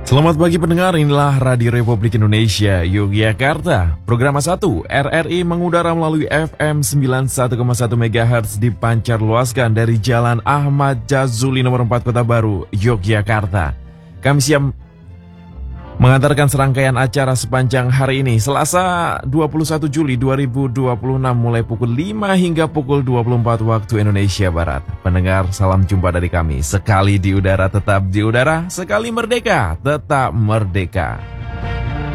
Selamat pagi pendengar, inilah Radio Republik Indonesia Yogyakarta. Program 1 RRI mengudara melalui FM 91,1 MHz dipancar luaskan dari Jalan Ahmad Jazuli nomor 4 Kota Baru, Yogyakarta. Kami siap mengantarkan serangkaian acara sepanjang hari ini, Selasa 21 Juli 2026 mulai pukul 5 hingga pukul 24 waktu Indonesia Barat. Pendengar, salam jumpa dari kami. Sekali di udara tetap di udara, sekali merdeka tetap merdeka.